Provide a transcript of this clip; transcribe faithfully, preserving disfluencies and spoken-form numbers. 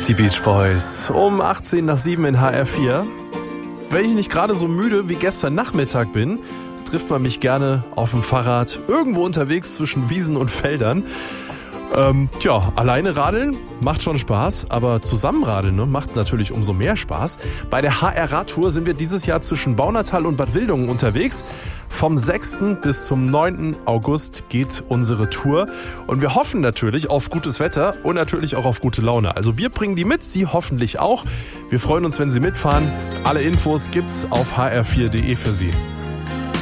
Die Beach Boys um achtzehn nach sieben in H R vier. Wenn ich nicht gerade so müde wie gestern Nachmittag bin, trifft man mich gerne auf dem Fahrrad irgendwo unterwegs zwischen Wiesen und Feldern. Ähm, tja, alleine radeln macht schon Spaß, aber zusammen radeln, ne, macht natürlich umso mehr Spaß. Bei der H R-Radtour sind wir dieses Jahr zwischen Baunatal und Bad Wildungen unterwegs. Vom sechsten bis zum neunten August geht unsere Tour und wir hoffen natürlich auf gutes Wetter und natürlich auch auf gute Laune. Also wir bringen die mit, Sie hoffentlich auch. Wir freuen uns, wenn Sie mitfahren. Alle Infos gibt's auf h r vier punkt d e für Sie.